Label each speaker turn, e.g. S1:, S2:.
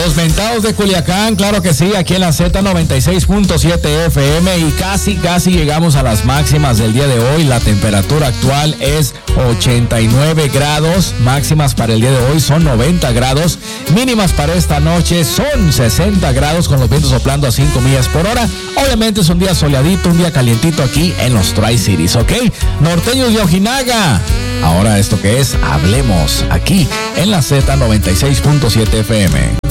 S1: Los mentados de Culiacán, claro que sí, aquí en la Z96.7 FM y casi llegamos a las máximas del día de hoy. La temperatura actual es 89 grados, máximas para el día de hoy son 90 grados, mínimas para esta noche son 60 grados con los vientos soplando a 5 millas por hora. Obviamente es un día soleadito, un día calientito aquí en los Tri-Cities, ¿ok? Norteños de Ojinaga. Ahora esto que es, hablemos aquí en la Z96.7 FM.